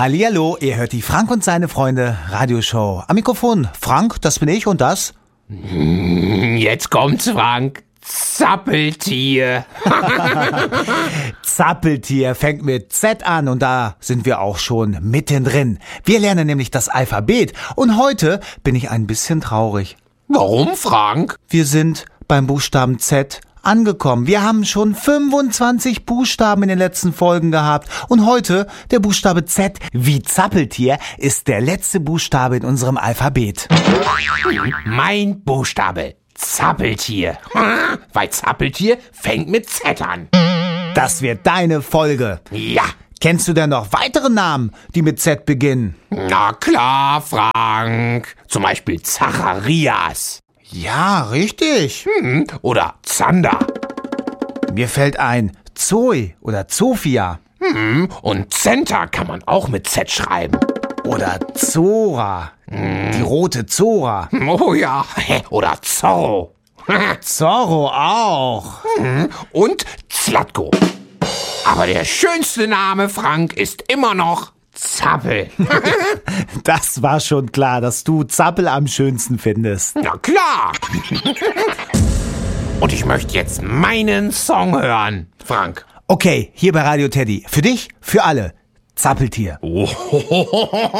Hallihallo, ihr hört die Frank und seine Freunde Radioshow. Am Mikrofon Frank, das bin ich und das? Jetzt kommt's, Frank. Zappeltier. Zappeltier fängt mit Z an und da sind wir auch schon mittendrin. Wir lernen nämlich das Alphabet und heute bin ich ein bisschen traurig. Warum, Frank? Wir sind beim Buchstaben Z angekommen. Wir haben schon 25 Buchstaben in den letzten Folgen gehabt und heute der Buchstabe Z wie Zappeltier ist der letzte Buchstabe in unserem Alphabet. Mein Buchstabe. Zappeltier. Weil Zappeltier fängt mit Z an. Das wird deine Folge. Ja. Kennst du denn noch weitere Namen, die mit Z beginnen? Na klar, Frank. Zum Beispiel Zacharias. Ja, richtig. Oder Zander. Mir fällt ein Zoe oder Zofia. Und Center kann man auch mit Z schreiben. Oder Zora. Die rote Zora. Oh ja. Oder Zorro. Zorro auch. Und Zlatko. Aber der schönste Name, Frank, ist immer noch Zappel. Das war schon klar, dass du Zappel am schönsten findest. Na klar. Und ich möchte jetzt meinen Song hören, Frank. Okay, hier bei Radio Teddy. Für dich, für alle. Zappeltier.